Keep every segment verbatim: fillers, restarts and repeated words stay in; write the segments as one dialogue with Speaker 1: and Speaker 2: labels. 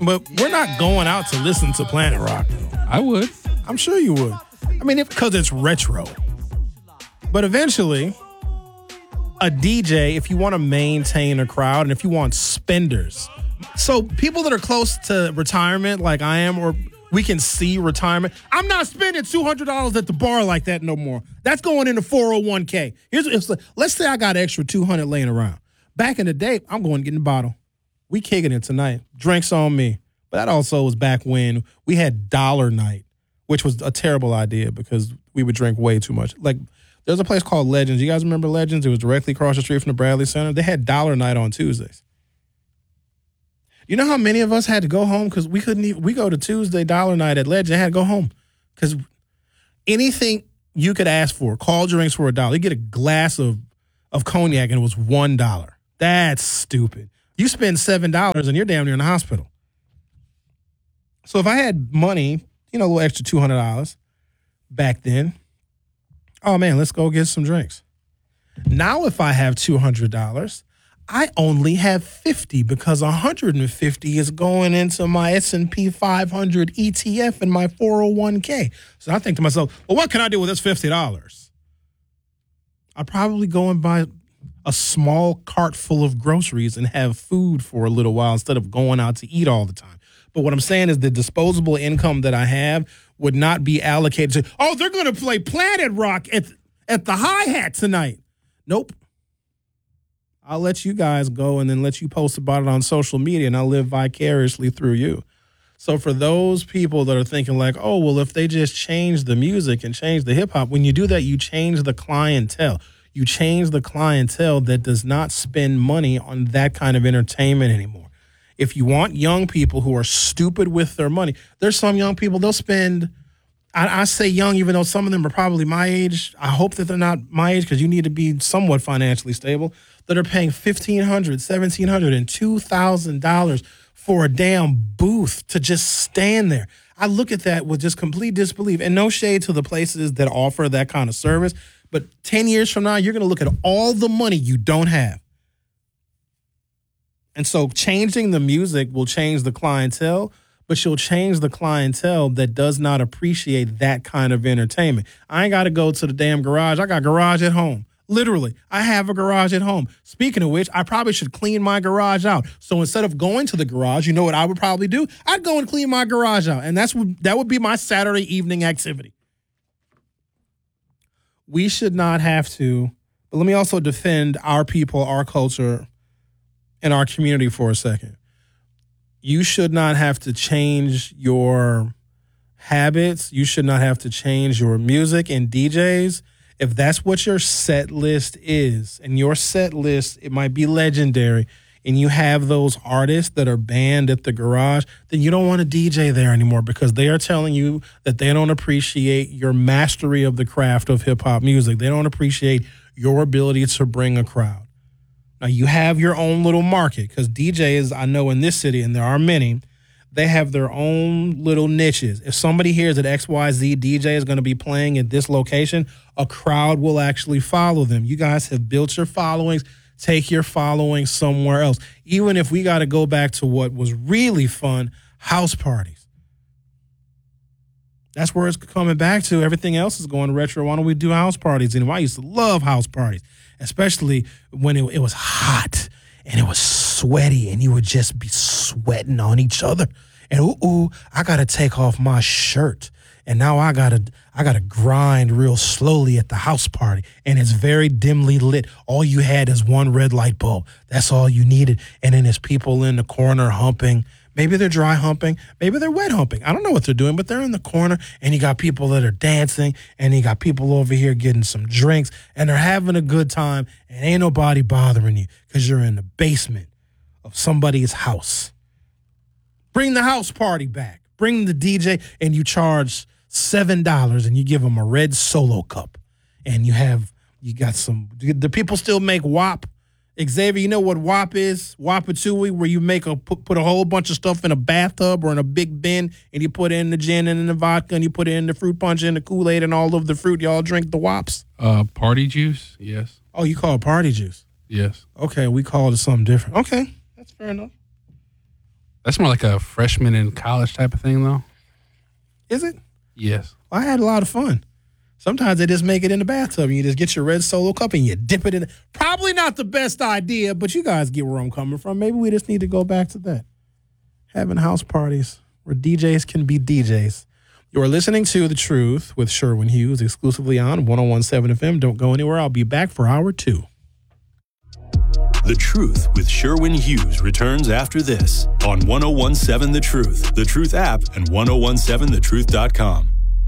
Speaker 1: But we're not going out to listen to Planet Rock.
Speaker 2: I would.
Speaker 1: I'm sure you would. I mean, because it's retro. But eventually, a D J, if you want to maintain a crowd and if you want spenders, so people that are close to retirement like I am, or we can see retirement, I'm not spending two hundred dollars at the bar like that no more. That's going into four oh one k. Here's it's like, let's say I got extra two hundred laying around. Back in the day, I'm going to get in the bottle. We kicking it tonight. Drinks on me. But that also was back when we had dollar night, which was a terrible idea because we would drink way too much. Like, there's a place called Legends. You guys remember Legends? It was directly across the street from the Bradley Center. They had dollar night on Tuesdays. You know how many of us had to go home because we couldn't even, we go to Tuesday dollar night at Legends, had to go home because anything you could ask for, call drinks for a dollar. You get a glass of, of cognac and it was one dollar. That's stupid. You spend seven dollars and you're damn near in the hospital. So if I had money, you know, a little extra two hundred dollars back then, oh, man, let's go get some drinks. Now if I have two hundred dollars, I only have fifty because one hundred fifty is going into my S and P five hundred E T F and my four oh one k. So I think to myself, well, what can I do with this fifty dollars? I'll probably go and buy a small cart full of groceries and have food for a little while instead of going out to eat all the time. But what I'm saying is the disposable income that I have would not be allocated to, oh, they're going to play Planet Rock at, at the hi-hat tonight. Nope. I'll let you guys go and then let you post about it on social media, and I'll live vicariously through you. So for those people that are thinking like, oh, well, if they just change the music and change the hip-hop, when you do that, you change the clientele. You change the clientele that does not spend money on that kind of entertainment anymore. If you want young people who are stupid with their money, there's some young people, they'll spend, I, I say young, even though some of them are probably my age. I hope that they're not my age because you need to be somewhat financially stable, that are paying fifteen hundred dollars, seventeen hundred dollars, and two thousand dollars for a damn booth to just stand there. I look at that with just complete disbelief, and no shade to the places that offer that kind of service. But ten years from now, you're going to look at all the money you don't have. And so changing the music will change the clientele, but you'll change the clientele that does not appreciate that kind of entertainment. I ain't got to go to the damn garage. I got garage at home. Literally, I have a garage at home. Speaking of which, I probably should clean my garage out. So instead of going to the garage, you know what I would probably do? I'd go and clean my garage out. And that's what, that would be my Saturday evening activity. We should not have to, but let me also defend our people, our culture, and our community for a second. You should not have to change your habits. You should not have to change your music and D Js. If that's what your set list is, and your set list, it might be legendary, and you have those artists that are banned at the garage, then you don't want to D J there anymore because they are telling you that they don't appreciate your mastery of the craft of hip-hop music. They don't appreciate your ability to bring a crowd. Now, you have your own little market because D Js, I know in this city, and there are many, they have their own little niches. If somebody hears that X Y Z D J is going to be playing at this location, a crowd will actually follow them. You guys have built your followings. Take your following somewhere else. Even if we got to go back to what was really fun, house parties. That's where it's coming back to. Everything else is going retro. Why don't we do house parties anymore? I used to love house parties, especially when it, it was hot and it was sweaty and you would just be sweating on each other. And ooh, ooh I got to take off my shirt. And now I got to I got to grind real slowly at the house party. And it's very dimly lit. All you had is one red light bulb. That's all you needed. And then there's people in the corner humping. Maybe they're dry humping. Maybe they're wet humping. I don't know what they're doing, but they're in the corner. And you got people that are dancing. And you got people over here getting some drinks. And they're having a good time. And ain't nobody bothering you because you're in the basement of somebody's house. Bring the house party back. Bring the D J, and you charge seven dollars, and you give them a red Solo cup. And you have, you got some, do people still make W A P? Xavier, you know what W A P is? Wapatui, where you make a, put, put a whole bunch of stuff in a bathtub or in a big bin, and you put in the gin and in the vodka, and you put in the fruit punch and the Kool-Aid and all of the fruit. Y'all drink the W A Ps?
Speaker 2: Uh, party juice, yes.
Speaker 1: Oh, you call it party juice?
Speaker 2: Yes.
Speaker 1: Okay, we call it something different. Okay, that's fair enough.
Speaker 2: That's more like a freshman in college type of thing, though.
Speaker 1: Is it?
Speaker 2: Yes.
Speaker 1: I had a lot of fun. Sometimes they just make it in the bathtub and you just get your red Solo cup and you dip it in. Probably not the best idea, but you guys get where I'm coming from. Maybe we just need to go back to that. Having house parties where D Js can be D Js. You're listening to The Truth with Sherwin Hughes exclusively on one oh one point seven F M. Don't go anywhere. I'll be back for hour two.
Speaker 3: The Truth with Sherwin Hughes returns after this on one oh one point seven The Truth, The Truth app, and ten seventeen the truth dot com.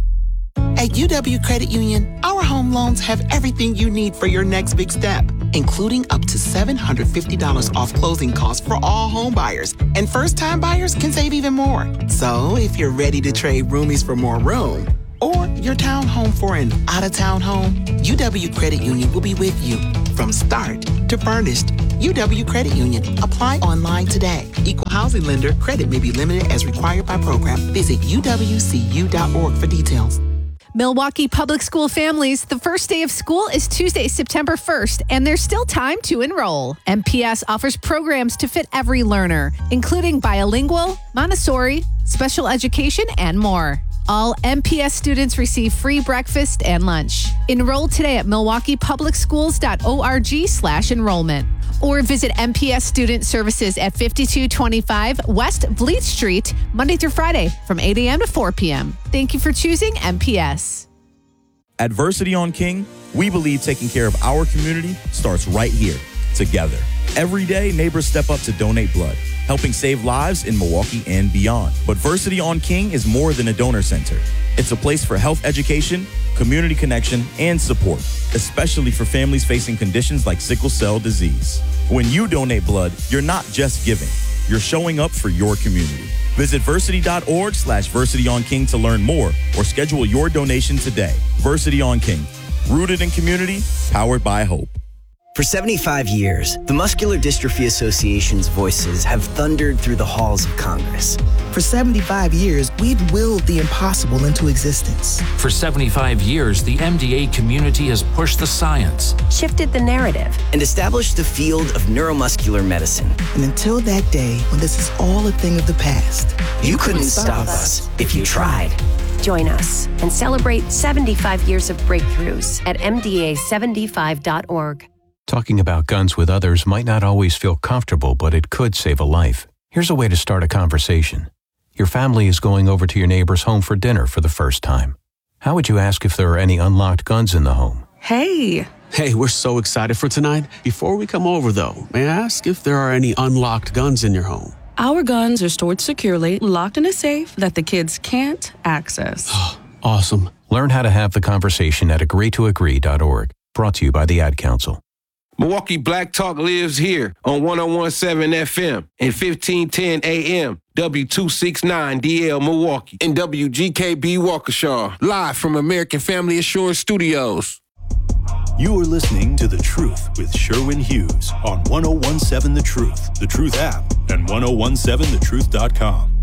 Speaker 4: At U W Credit Union, our home loans have everything you need for your next big step, including up to seven hundred fifty dollars off closing costs for all home buyers. And first-time buyers can save even more. So if you're ready to trade roomies for more room, or your townhome for an out-of-town home, U W Credit Union will be with you from start to furnished. U W Credit Union. Apply online today. Equal housing lender. Credit may be limited as required by program. Visit U W C U dot org for details.
Speaker 5: Milwaukee Public School families, the first day of school is Tuesday, September first, and there's still time to enroll. M P S offers programs to fit every learner, including bilingual, Montessori, special education, and more. All M P S students receive free breakfast and lunch. Enroll today at milwaukee public schools dot org slash enrollment. Or visit M P S Student Services at fifty-two twenty-five West Vliet Street, Monday through Friday from eight a.m. to four p.m. Thank you for choosing M P S.
Speaker 6: At Versity on King, we believe taking care of our community starts right here, together. Every day, neighbors step up to donate blood, helping save lives in Milwaukee and beyond. But Versity on King is more than a donor center. It's a place for health education, community connection, and support, especially for families facing conditions like sickle cell disease. When you donate blood, you're not just giving, you're showing up for your community. Visit versity.org slash Versity on King to learn more or schedule your donation today. Versity on King, rooted in community, powered by hope.
Speaker 7: For seventy-five years, the Muscular Dystrophy Association's voices have thundered through the halls of Congress.
Speaker 4: For seventy-five years, we've willed the impossible into existence.
Speaker 8: For seventy-five years, the M D A community has pushed the science,
Speaker 9: shifted the narrative,
Speaker 7: and established the field of neuromuscular medicine.
Speaker 4: And until that day, when this is all a thing of the past,
Speaker 7: you, you couldn't, couldn't stop us if you tried.
Speaker 9: Join us and celebrate seventy-five years of breakthroughs at M D A seventy-five dot org.
Speaker 10: Talking about guns with others might not always feel comfortable, but it could save a life. Here's a way to start a conversation. Your family is going over to your neighbor's home for dinner for the first time. How would you ask if there are any unlocked guns in the home?
Speaker 11: Hey. Hey, we're so excited for tonight. Before we come over, though, may I ask if there are any unlocked guns in your home?
Speaker 12: Our guns are stored securely, locked in a safe that the kids can't access.
Speaker 11: Awesome.
Speaker 10: Learn how to have the conversation at agree to agree dot org. Brought to you by the Ad Council.
Speaker 13: Milwaukee Black Talk lives here on one oh one point seven F M and fifteen ten A M, W two sixty-nine D L Milwaukee, and W G K B Waukesha, live from American Family Assurance Studios.
Speaker 3: You are listening to The Truth with Sherwin Hughes on one oh one point seven The Truth, The Truth app, and ten seventeen the truth dot com.